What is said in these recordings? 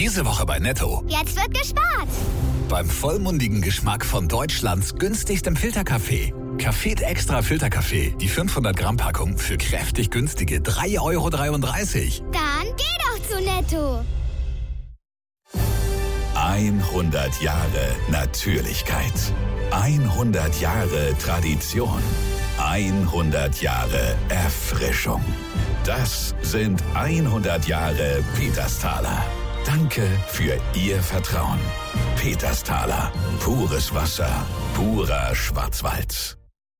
Diese Woche bei Netto. Jetzt wird gespart. Beim vollmundigen Geschmack von Deutschlands günstigstem Filterkaffee. Café Extra Filterkaffee. Die 500 Gramm Packung für kräftig günstige 3,33 €. Dann geh doch zu Netto. 100 Jahre Natürlichkeit. 100 Jahre Tradition. 100 Jahre Erfrischung. Das sind 100 Jahre Petersthaler. Danke für Ihr Vertrauen. Petersthaler. Pures Wasser. Purer Schwarzwald.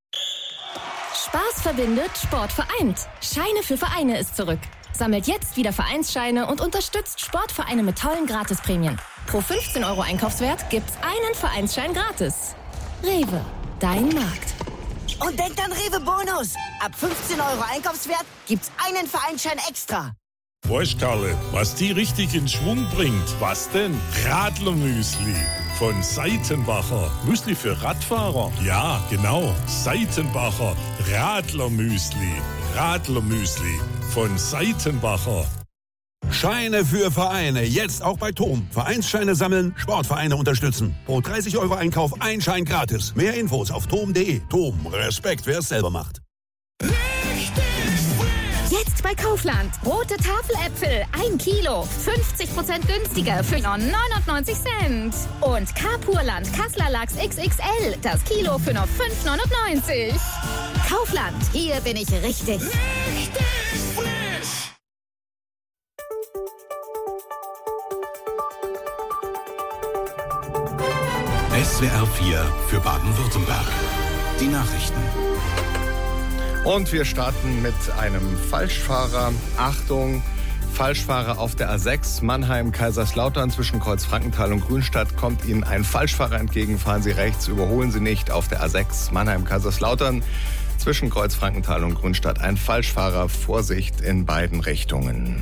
Spaß verbindet, Sport vereint. Scheine für Vereine ist zurück. Sammelt jetzt wieder Vereinsscheine und unterstützt Sportvereine mit tollen Gratisprämien. Pro 15 € Einkaufswert gibt's einen Vereinsschein gratis. Rewe, dein Markt. Und denkt an Rewe Bonus. Ab 15 € Einkaufswert gibt's einen Vereinsschein extra. Wurscht, was die richtig in Schwung bringt. Was denn? Radlermüsli von Seitenbacher. Müsli für Radfahrer? Ja, genau. Seitenbacher Radlermüsli. Radlermüsli von Seitenbacher. Scheine für Vereine. Jetzt auch bei TOM. Vereinsscheine sammeln, Sportvereine unterstützen. Pro 30 € Einkauf ein Schein gratis. Mehr Infos auf tom.de. TOM. Respekt, wer es selber macht. Jetzt bei Kaufland. Rote Tafeläpfel, 1 Kilo. 50% günstiger für nur 99 Cent. Und Kapurland Kasseler Lachs XXL. Das Kilo für nur 5,99 €. Kaufland. Hier bin ich richtig. SWR 4 für Baden-Württemberg. Die Nachrichten. Und wir starten mit einem Falschfahrer. Achtung, Falschfahrer auf der A6 Mannheim-Kaiserslautern zwischen Kreuzfrankenthal und Grünstadt. Kommt Ihnen ein Falschfahrer entgegen, fahren Sie rechts, überholen Sie nicht. Auf der A6 Mannheim-Kaiserslautern zwischen Kreuzfrankenthal und Grünstadt ein Falschfahrer. Vorsicht in beiden Richtungen.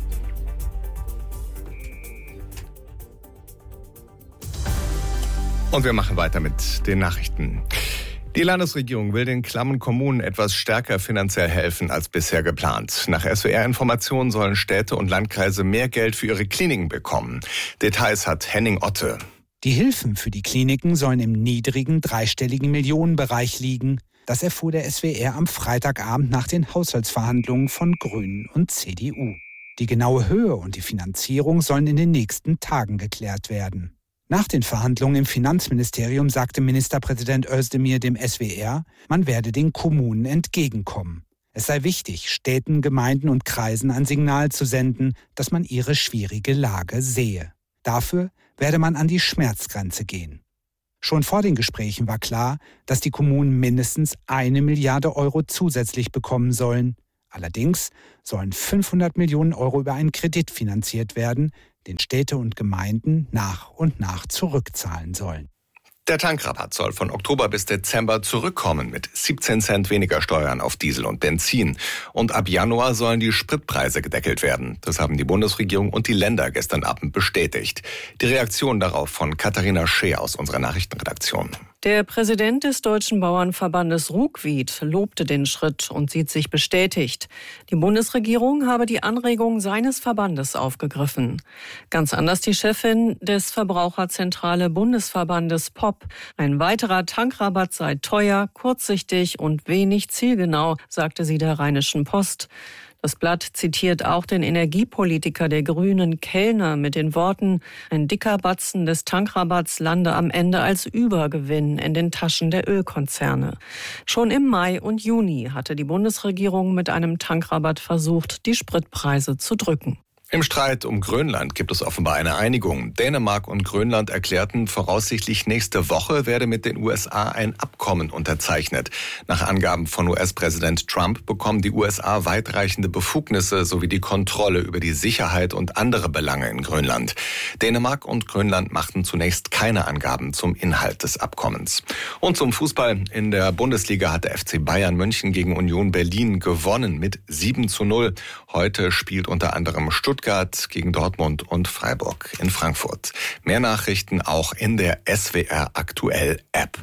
Und wir machen weiter mit den Nachrichten. Die Landesregierung will den klammen Kommunen etwas stärker finanziell helfen als bisher geplant. Nach SWR-Informationen sollen Städte und Landkreise mehr Geld für ihre Kliniken bekommen. Details hat Henning Otte. Die Hilfen für die Kliniken sollen im niedrigen, dreistelligen Millionenbereich liegen. Das erfuhr der SWR am Freitagabend nach den Haushaltsverhandlungen von Grünen und CDU. Die genaue Höhe und die Finanzierung sollen in den nächsten Tagen geklärt werden. Nach den Verhandlungen im Finanzministerium sagte Ministerpräsident Özdemir dem SWR, man werde den Kommunen entgegenkommen. Es sei wichtig, Städten, Gemeinden und Kreisen ein Signal zu senden, dass man ihre schwierige Lage sehe. Dafür werde man an die Schmerzgrenze gehen. Schon vor den Gesprächen war klar, dass die Kommunen mindestens 1 Milliarde € zusätzlich bekommen sollen. Allerdings sollen 500 Millionen € über einen Kredit finanziert werden, den Städte und Gemeinden nach und nach zurückzahlen sollen. Der Tankrabatt soll von Oktober bis Dezember zurückkommen mit 17 Cent weniger Steuern auf Diesel und Benzin. Und ab Januar sollen die Spritpreise gedeckelt werden. Das haben die Bundesregierung und die Länder gestern Abend bestätigt. Die Reaktion darauf von Katharina Schee aus unserer Nachrichtenredaktion. Der Präsident des Deutschen Bauernverbandes Ruckwied lobte den Schritt und sieht sich bestätigt. Die Bundesregierung habe die Anregung seines Verbandes aufgegriffen. Ganz anders die Chefin des Verbraucherzentrale Bundesverbandes POP. Ein weiterer Tankrabatt sei teuer, kurzsichtig und wenig zielgenau, sagte sie der Rheinischen Post. Das Blatt zitiert auch den Energiepolitiker der Grünen Kellner mit den Worten, ein dicker Batzen des Tankrabatts lande am Ende als Übergewinn in den Taschen der Ölkonzerne. Schon im Mai und Juni hatte die Bundesregierung mit einem Tankrabatt versucht, die Spritpreise zu drücken. Im Streit um Grönland gibt es offenbar eine Einigung. Dänemark und Grönland erklärten, voraussichtlich nächste Woche werde mit den USA ein Abkommen unterzeichnet. Nach Angaben von US-Präsident Trump bekommen die USA weitreichende Befugnisse sowie die Kontrolle über die Sicherheit und andere Belange in Grönland. Dänemark und Grönland machten zunächst keine Angaben zum Inhalt des Abkommens. Und zum Fußball. In der Bundesliga hat der FC Bayern München gegen Union Berlin gewonnen mit 7:0. Heute spielt unter anderem Stuttgart gegen Dortmund und Freiburg in Frankfurt. Mehr Nachrichten auch in der SWR Aktuell App.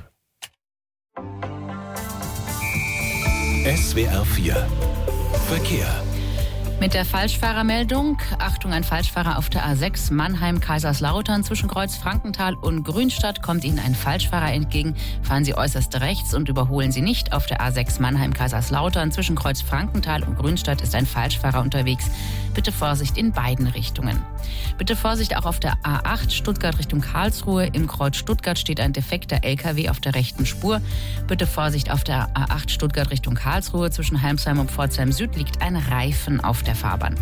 SWR 4 Verkehr. Mit der Falschfahrermeldung. Achtung, ein Falschfahrer auf der A6 Mannheim-Kaiserslautern zwischen Kreuz Frankenthal und Grünstadt kommt Ihnen ein Falschfahrer entgegen. Fahren Sie äußerst rechts und überholen Sie nicht. Auf der A6 Mannheim-Kaiserslautern zwischen Kreuz Frankenthal und Grünstadt ist ein Falschfahrer unterwegs. Bitte Vorsicht in beiden Richtungen. Bitte Vorsicht auch auf der A8 Stuttgart Richtung Karlsruhe. Im Kreuz Stuttgart steht ein defekter LKW auf der rechten Spur. Bitte Vorsicht auf der A8 Stuttgart Richtung Karlsruhe. Zwischen Heimsheim und Pforzheim Süd liegt ein Reifen auf der Fahrbahn.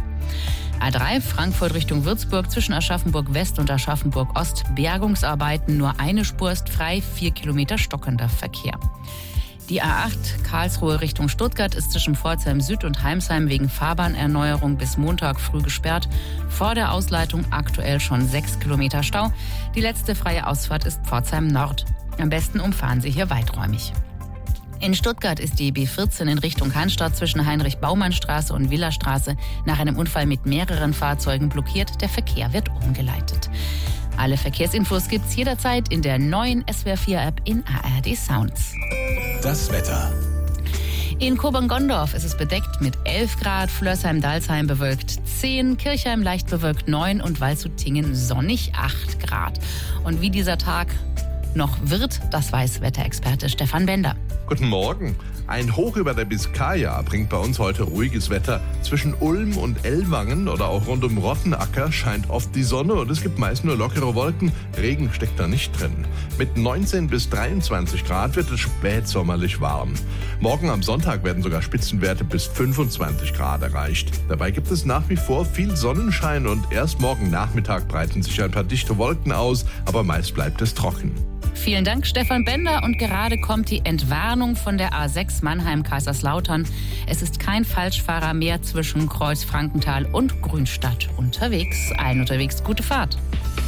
A3 Frankfurt Richtung Würzburg zwischen Aschaffenburg West und Aschaffenburg Ost. Bergungsarbeiten, nur eine Spur ist frei, 4 Kilometer stockender Verkehr. Die A8 Karlsruhe Richtung Stuttgart ist zwischen Pforzheim Süd und Heimsheim wegen Fahrbahnerneuerung bis Montag früh gesperrt. Vor der Ausleitung aktuell schon 6 Kilometer Stau. Die letzte freie Ausfahrt ist Pforzheim Nord. Am besten umfahren Sie hier weiträumig. In Stuttgart ist die B14 in Richtung Cannstatt zwischen Heinrich-Baumann-Straße und Villastraße nach einem Unfall mit mehreren Fahrzeugen blockiert. Der Verkehr wird umgeleitet. Alle Verkehrsinfos gibt's jederzeit in der neuen SWR4-App in ARD Sounds. Das Wetter. In Kobern-Gondorf ist es bedeckt mit 11 Grad, Flörsheim-Dalsheim bewölkt 10, Kirchheim leicht bewölkt 9 und Waldshut-Tiengen sonnig 8 Grad. Und wie dieser Tag noch wird, das weiß Wetterexperte Stefan Bender. Guten Morgen. Ein Hoch über der Biskaya bringt bei uns heute ruhiges Wetter. Zwischen Ulm und Ellwangen oder auch rund um Rottenacker scheint oft die Sonne und es gibt meist nur lockere Wolken. Regen steckt da nicht drin. Mit 19 bis 23 Grad wird es spätsommerlich warm. Morgen am Sonntag werden sogar Spitzenwerte bis 25 Grad erreicht. Dabei gibt es nach wie vor viel Sonnenschein und erst morgen Nachmittag breiten sich ein paar dichte Wolken aus, aber meist bleibt es trocken. Vielen Dank, Stefan Bender. Und gerade kommt die Entwarnung von der A6 Mannheim-Kaiserslautern. Es ist kein Falschfahrer mehr zwischen Kreuz Frankenthal und Grünstadt unterwegs. Allen unterwegs gute Fahrt.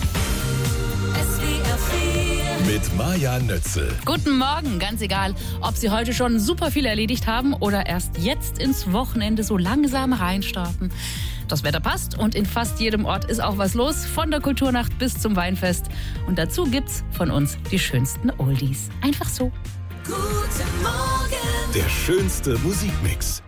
Mit Maja Nötzel. Guten Morgen, ganz egal, ob Sie heute schon super viel erledigt haben oder erst jetzt ins Wochenende so langsam reinstarten. Das Wetter passt und in fast jedem Ort ist auch was los, von der Kulturnacht bis zum Weinfest. Und dazu gibt's von uns die schönsten Oldies. Einfach so. Guten Morgen. Der schönste Musikmix.